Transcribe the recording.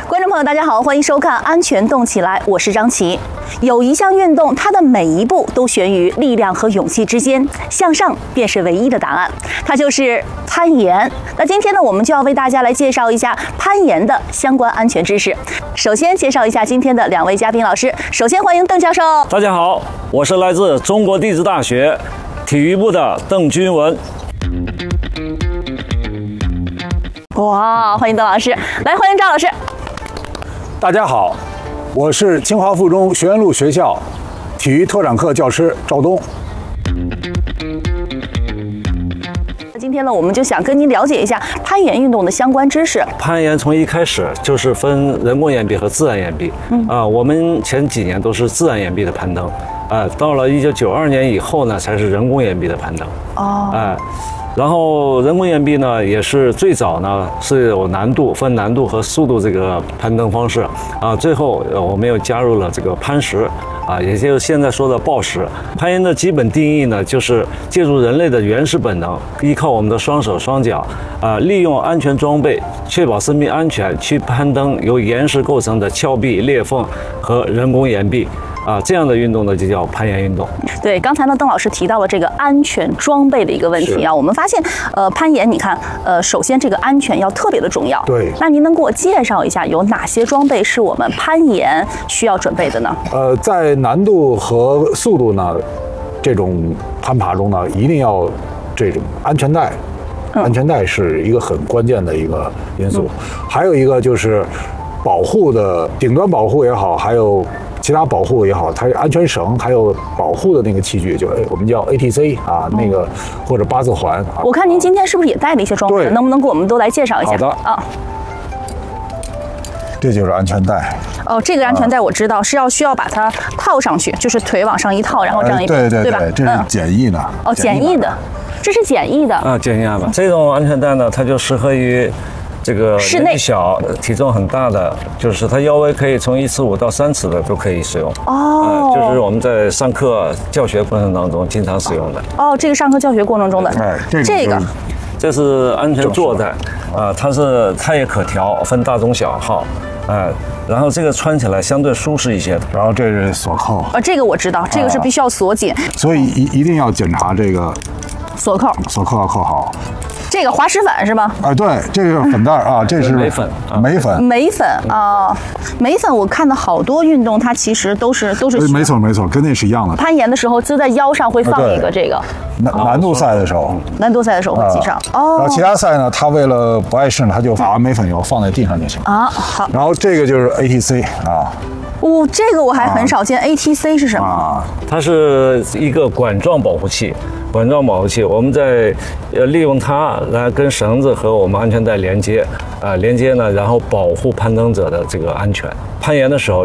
观众朋友，大家好，欢迎收看《安全动起来》，我是张琪。有一项运动，它的每一步都悬于力量和勇气之间，向上便是唯一的答案，它就是攀岩。那今天呢，我们就要为大家来介绍一下攀岩的相关安全知识。首先介绍一下今天的两位嘉宾老师，首先欢迎邓教授。 大家好，我是来自中国地质大学体育部的邓君文。 哇，欢迎邓老师，来欢迎赵老师。 大家好，我是清华附中学院路学校体育特长课教师赵东。 今天呢，我们就想跟您了解一下攀岩运动的相关知识。 攀岩从一开始就是分人工岩壁和自然岩壁，我们前几年都是自然岩壁的攀登，到了1992年以后呢，才是人工岩壁的攀登。然后人工岩壁呢，也是最早呢是有难度，分难度和速度这个攀登方式最后我们又加入了这个攀石也就是现在说的抱石。攀岩的基本定义呢，就是借助人类的原始本能，依靠我们的双手双脚利用安全装备，确保生命安全，去攀登由岩石构成的峭壁、裂缝和人工岩壁。这样的运动呢就叫攀岩运动。 对，刚才呢邓老师提到了这个安全装备的一个问题我们发现攀岩，你看首先这个安全要特别的重要。 对， 那您能给我介绍一下有哪些装备是我们攀岩需要准备的呢？ 在难度和速度呢这种攀爬中呢，一定要这种安全带。安全带是一个很关键的一个因素。还有一个就是保护的顶端保护也好，还有其他保护也好，它安全绳还有保护的那个器具，就我们叫 ATC 那个或者八字环。 我看您今天是不是也带了一些装备？能不能给我们都来介绍一下？ 好的这就是安全带。 这个安全带我知道是需要把它套上去，就是腿往上一套，然后这样对吧？ 这是简易的。 简易的，这是简易的简易的。这种安全带呢，它就适合于这个室内小、体重很大的，就是它腰围可以从1尺5到3尺的都可以使用。就是我们在上课教学过程当中经常使用的。 这个上课教学过程中的。 这是安全坐带它也可调，分大中小号。然后这个穿起来相对舒适一些。 然后这是锁扣。 这个我知道，这个是必须要锁紧。 所以一定要检查这个锁扣。 锁扣要扣好。 这个滑石粉是吗？ 对，这个是粉袋这是镁粉。 镁粉镁粉，我看到好多运动它其实都是。 没错，跟那是一样的。 攀岩的时候就在腰上会放一个这个。 难度赛的时候会系上。 然后其他赛呢，他为了不碍事呢，他就把镁粉油放在地上就行。 好。 然后这个就是 ATC 这个我还很少见。ATC 是什么？ 它是一个管状保护器。我们在利用它来跟绳子和我们安全带连接呢，然后保护攀登者的这个安全。攀岩的时候